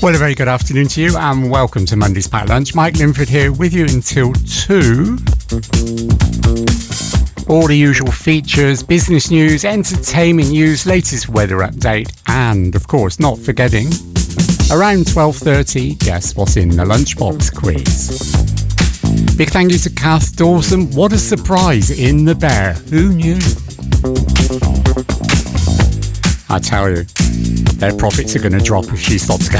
Well, a very good afternoon to you and welcome to Monday's Packed Lunch. Mike Linford here with you until 2. All the usual features, business news, entertainment news, latest weather update and, of course, not forgetting, around 12:30, guess what's in the lunchbox quiz. Big thank you to Kath Dawson. What a surprise in the bear. Who knew? I tell you, their profits are going to drop if she stops going.